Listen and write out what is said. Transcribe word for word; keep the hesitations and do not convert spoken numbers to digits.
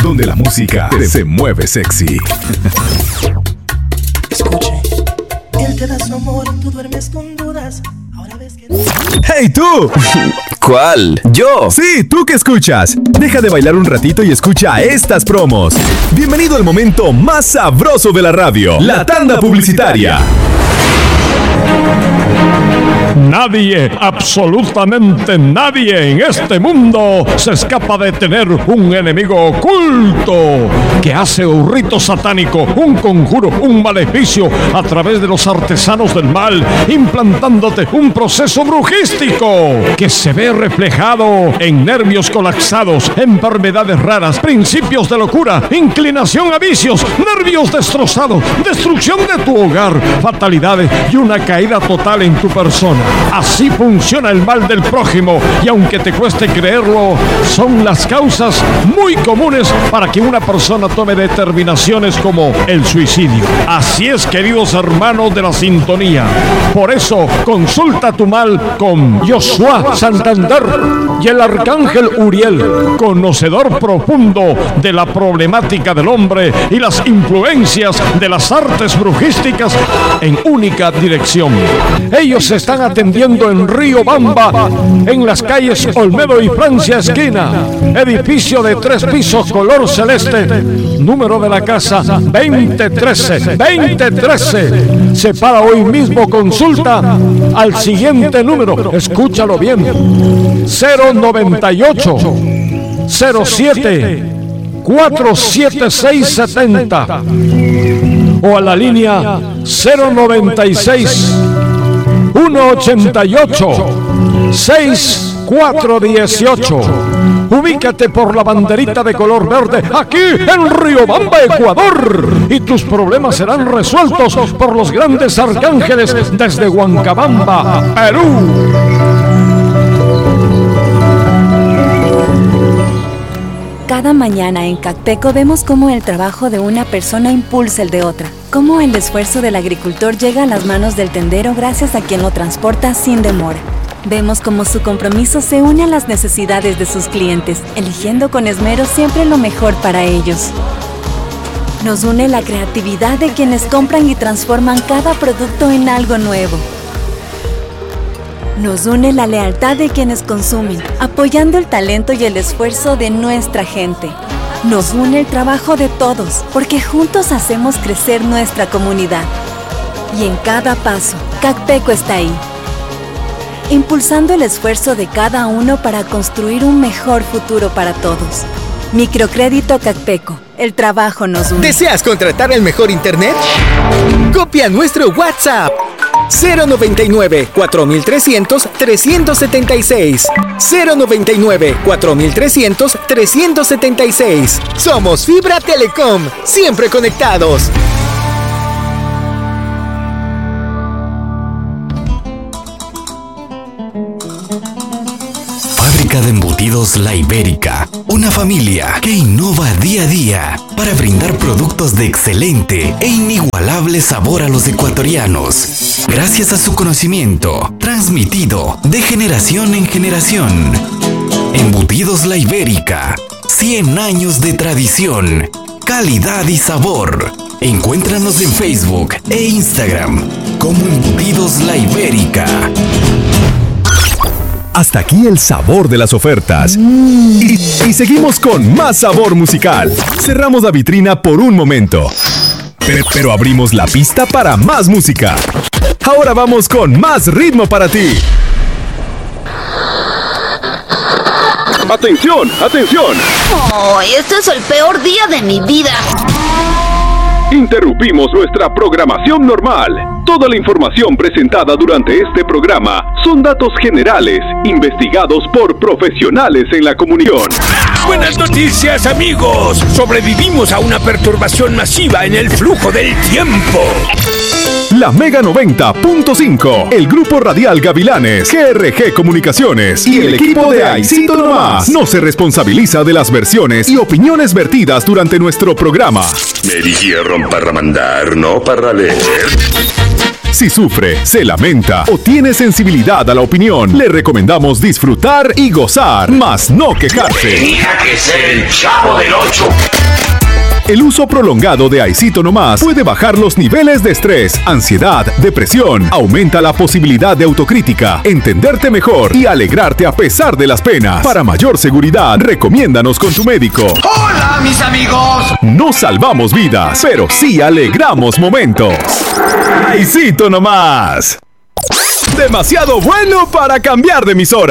donde la música se mueve sexy. Escuche, él te da su amor, tú duermes con dudas. Ahora ves que... ¡Hey, tú! ¿Cuál? ¿Yo? Sí, tú que escuchas. Deja de bailar un ratito y escucha estas promos. Bienvenido al momento más sabroso de la radio, la tanda publicitaria. Nadie, absolutamente nadie en este mundo se escapa de tener un enemigo oculto que hace un rito satánico, un conjuro, un maleficio a través de los artesanos del mal, implantándote un proceso brujístico que se ve reflejado en nervios colapsados, enfermedades raras, principios de locura, inclinación a vicios, nervios destrozados, destrucción de tu hogar, fatalidades y una caída total en tu persona. Así funciona el mal del prójimo y aunque te cueste creerlo, son las causas muy comunes para que una persona tome determinaciones como el suicidio. Así es, queridos hermanos de la sintonía. Por eso, consulta tu mal con Josué Santander y el arcángel Uriel, conocedor profundo de la problemática del hombre y las influencias de las artes brujísticas en única dirección. Ellos se están atendiendo en Río Bamba, en las calles Olmedo y Francia esquina, edificio de tres pisos color celeste, número de la casa veinte trece, veinte trece. Separa hoy mismo consulta al siguiente número, escúchalo bien, cero noventa y ocho, cero siete, cuatro siete seis setenta o a la línea cero noventa y seis, uno ochenta y ocho, sesenta y cuatro dieciocho. Ubícate por la banderita de color verde aquí en Riobamba, Ecuador, y tus problemas serán resueltos por los grandes arcángeles desde Huancabamba, Perú. Cada mañana en Cacpeco vemos cómo el trabajo de una persona impulsa el de otra, cómo el esfuerzo del agricultor llega a las manos del tendero gracias a quien lo transporta sin demora. Vemos cómo su compromiso se une a las necesidades de sus clientes, eligiendo con esmero siempre lo mejor para ellos. Nos une la creatividad de quienes compran y transforman cada producto en algo nuevo. Nos une la lealtad de quienes consumen, apoyando el talento y el esfuerzo de nuestra gente. Nos une el trabajo de todos, porque juntos hacemos crecer nuestra comunidad. Y en cada paso, Cacpeco está ahí, impulsando el esfuerzo de cada uno para construir un mejor futuro para todos. Microcrédito Cacpeco, el trabajo nos une. ¿Deseas contratar el mejor internet? Copia nuestro WhatsApp. cero noventa y nueve, cuatro mil trescientos, trescientos setenta y seis. cero noventa y nueve, cuatro mil trescientos, trescientos setenta y seis. Somos Fibra Telecom, siempre conectados. Fábrica de embutidos La Ibérica, una familia que innova día a día para brindar productos de excelente e inigualable sabor a los ecuatorianos, gracias a su conocimiento transmitido de generación en generación. Embutidos La Ibérica, cien años de tradición, calidad y sabor. Encuéntranos en Facebook e Instagram como Embutidos La Ibérica. Hasta aquí el sabor de las ofertas. Y, y seguimos con más sabor musical. Cerramos la vitrina por un momento, pero, pero abrimos la pista para más música. Ahora vamos con más ritmo para ti. ¡Atención! ¡Atención! ¡Oh, este es el peor día de mi vida! Interrumpimos nuestra programación normal. Toda la información presentada durante este programa son datos generales, investigados por profesionales en la comunicación. Buenas noticias, amigos. Sobrevivimos a una perturbación masiva en el flujo del tiempo. La Mega noventa punto cinco, el grupo radial Gavilanes, G R G Comunicaciones y el equipo de Aisito Nomás no se responsabiliza de las versiones y opiniones vertidas durante nuestro programa. Me dijeron para mandar, no para leer. Si sufre, se lamenta o tiene sensibilidad a la opinión, le recomendamos disfrutar y gozar, más no quejarse. Tenía que ser el Chavo del Ocho. El uso prolongado de Aicito No Más puede bajar los niveles de estrés, ansiedad, depresión, aumenta la posibilidad de autocrítica, entenderte mejor y alegrarte a pesar de las penas. Para mayor seguridad, recomiéndanos con tu médico. ¡Hola, mis amigos! No salvamos vidas, pero sí alegramos momentos. Aicito No Más. Demasiado bueno para cambiar de emisora.